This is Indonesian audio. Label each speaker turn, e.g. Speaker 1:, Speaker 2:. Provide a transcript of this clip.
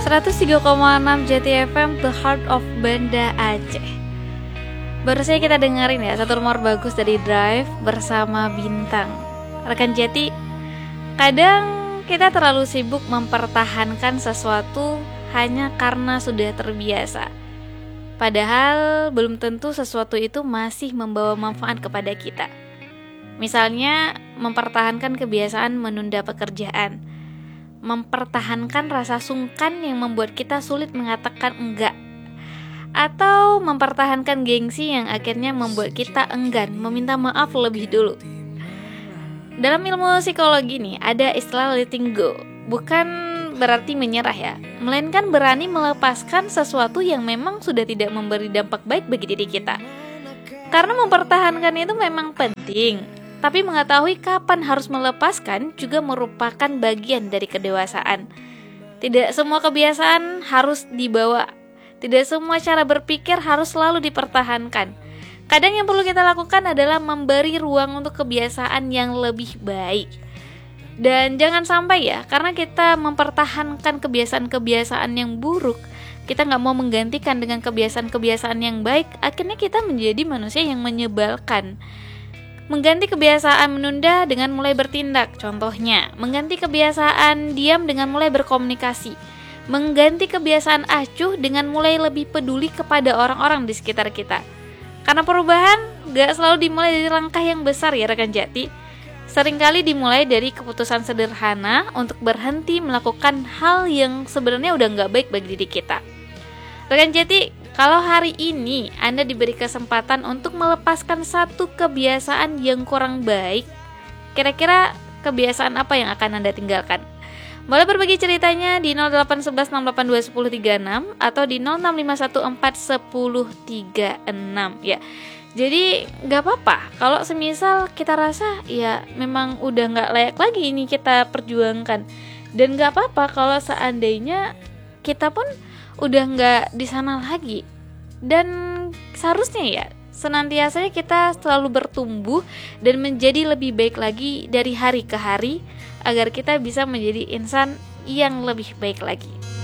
Speaker 1: 103,6 Jati FM, The Heart of Banda Aceh. Baru saja kita dengerin ya satu rumor bagus dari Drive bersama Bintang. Rekan Jati, kadang kita terlalu sibuk mempertahankan sesuatu hanya karena sudah terbiasa. Padahal belum tentu sesuatu itu masih membawa manfaat kepada kita. Misalnya mempertahankan kebiasaan menunda pekerjaan, mempertahankan rasa sungkan yang membuat kita sulit mengatakan enggak, atau mempertahankan gengsi yang akhirnya membuat kita enggan meminta maaf lebih dulu. Dalam ilmu psikologi nih ada istilah letting go. Bukan berarti menyerah ya, melainkan berani melepaskan sesuatu yang memang sudah tidak memberi dampak baik bagi diri kita. Karena mempertahankan itu memang penting, tapi mengetahui kapan harus melepaskan juga merupakan bagian dari kedewasaan. Tidak semua kebiasaan harus dibawa, tidak semua cara berpikir harus selalu dipertahankan. Kadang yang perlu kita lakukan adalah memberi ruang untuk kebiasaan yang lebih baik. Dan jangan sampai ya, karena kita mempertahankan kebiasaan-kebiasaan yang buruk, kita gak mau menggantikan dengan kebiasaan-kebiasaan yang baik, akhirnya kita menjadi manusia yang menyebalkan. Mengganti kebiasaan menunda dengan mulai bertindak. Contohnya, mengganti kebiasaan diam dengan mulai berkomunikasi. Mengganti kebiasaan acuh dengan mulai lebih peduli kepada orang-orang di sekitar kita. Karena perubahan gak selalu dimulai dari langkah yang besar ya rekan Jati. Seringkali dimulai dari keputusan sederhana untuk berhenti melakukan hal yang sebenarnya udah gak baik bagi diri kita. Rekan Jati, kalau hari ini Anda diberi kesempatan untuk melepaskan satu kebiasaan yang kurang baik, kira-kira kebiasaan apa yang akan Anda tinggalkan? Boleh berbagi ceritanya di 081168211036 atau di 0651411036 ya. Jadi gak apa-apa kalau semisal kita rasa ya memang udah gak layak lagi ini kita perjuangkan. Dan gak apa-apa kalau seandainya kita pun udah gak di sana lagi. Dan seharusnya ya senantiasa kita selalu bertumbuh dan menjadi lebih baik lagi dari hari ke hari, agar kita bisa menjadi insan yang lebih baik lagi.